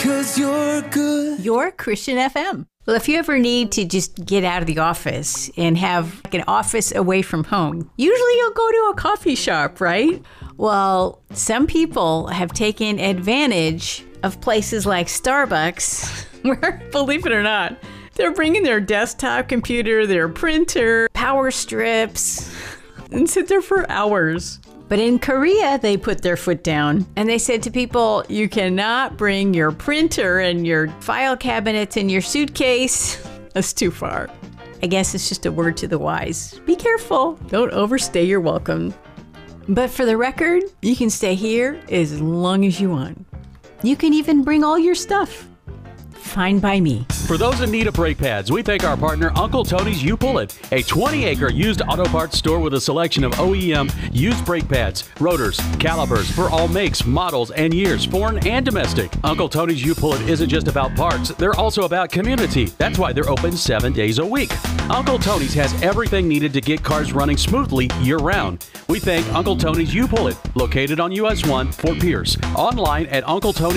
'cause you're good. Your Christian FM. Well, if you ever need to just get out of the office and have like an office away from home, usually you'll go to a coffee shop, right? Well, some people have taken advantage of places like Starbucks, where, believe it or not, they're bringing their desktop computer, their printer, power strips, and sit there for hours. But in Korea, they put their foot down and they said to people, you cannot bring your printer and your file cabinets in your suitcase. That's too far. I guess it's just a word to the wise. Be careful. Don't overstay your welcome. But for the record, you can stay here as long as you want. You can even bring all your stuff. Fine by me. For those in need of brake pads, we thank our partner Uncle Tony's You Pull It, a 20-acre used auto parts store with a selection of OEM used brake pads, rotors, calipers for all makes, models, and years, foreign and domestic. Uncle Tony's You Pull It isn't just about parts, they're also about community. That's why they're open 7 days a week. Uncle Tony's has everything needed to get cars running smoothly year-round. We thank Uncle Tony's You Pull It, located on US 1 Fort Pierce. Online at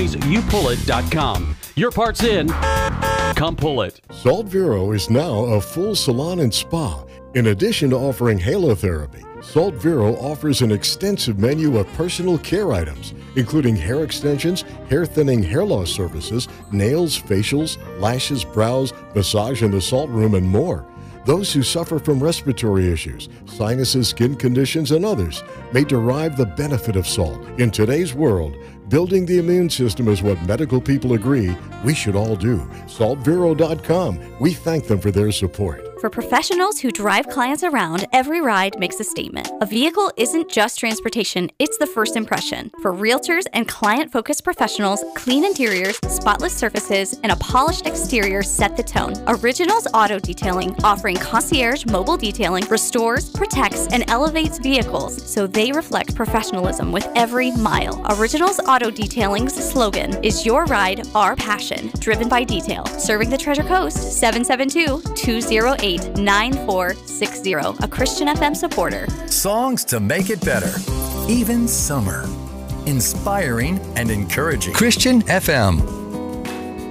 UncleTony'sYouPullIt.com. Your part's in. Come pull it. Salt Vero is now a full salon and spa. In addition to offering halotherapy, Salt Vero offers an extensive menu of personal care items, including hair extensions, hair thinning, hair loss services, nails, facials, lashes, brows, massage in the salt room, and more. Those who suffer from respiratory issues, sinuses, skin conditions, and others may derive the benefit of salt. In today's world, building the immune system is what medical people agree we should all do. SaltVero.com. We thank them for their support. For professionals who drive clients around, every ride makes a statement. A vehicle isn't just transportation, it's the first impression. For realtors and client-focused professionals, clean interiors, spotless surfaces, and a polished exterior set the tone. Originals Auto Detailing, offering concierge mobile detailing, restores, protects, and elevates vehicles so they reflect professionalism with every mile. Originals Auto Detailing's slogan is your ride, our passion, driven by detail. Serving the Treasure Coast, 772-208-9460, a Christian FM supporter. Songs to make it better, even summer. Inspiring and encouraging. Christian FM.